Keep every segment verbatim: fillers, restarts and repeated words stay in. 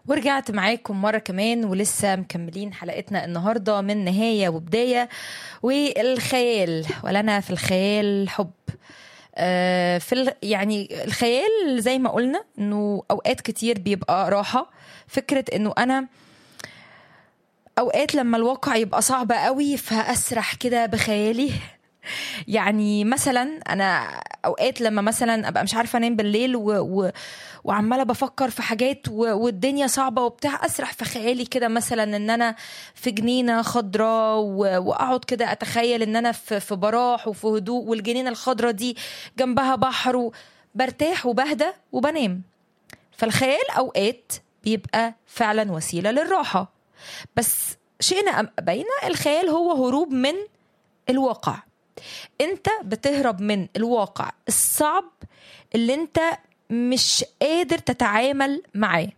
ورجعت معاكم مرة كمان ولسه مكملين حلقتنا النهاردة من نهاية وبداية والخيال، ولنا في الخيال حب. آه في ال... يعني الخيال زي ما قلنا انه اوقات كتير بيبقى راحة. فكرة انه انا اوقات لما الواقع يبقى صعب قوي فاسرح كده بخيالي. يعني مثلا انا اوقات لما مثلا ابقى مش عارفه انام بالليل و... و... وعماله بفكر في حاجات و... والدنيا صعبه وبتاع، اسرح في خيالي كده مثلا ان انا في جنينه خضراء و... واقعد كده اتخيل ان انا في في براح وفي هدوء، والجنينه الخضراء دي جنبها بحر، وبرتاح وبهدى وبنام. فالخيال اوقات بيبقى فعلا وسيله للراحه، بس شئنا ام ابينا الخيال هو هروب من الواقع. انت بتهرب من الواقع الصعب اللي انت مش قادر تتعامل معاه.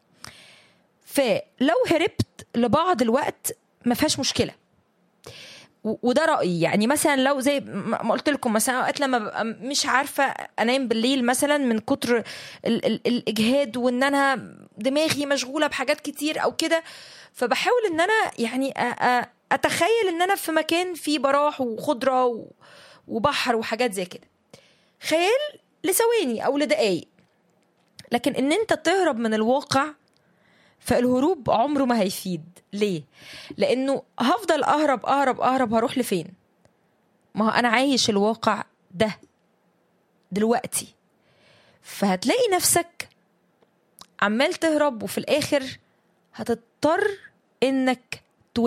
فلو هربت لبعض الوقت ما فيهاش مشكلة، وده رأيي. يعني مثلا لو زي ما قلت لكم مثلا اوقات لما ببقى مش عارفة انام بالليل مثلا من كتر ال- ال- الاجهاد، وان انا دماغي مشغولة بحاجات كتير او كده، فبحاول ان انا يعني أ- أ- اتخيل ان انا في مكان فيه براح وخضرة و وبحر وحاجات زي كده، خيال لثواني او لدقايق. لكن ان انت تهرب من الواقع، فالهروب عمره ما هيفيد. ليه؟ لانه هفضل اهرب اهرب اهرب، هروح لفين؟ ما هو انا عايش الواقع ده دلوقتي. فهتلاقي نفسك عمال تهرب، وفي الاخر هتضطر انك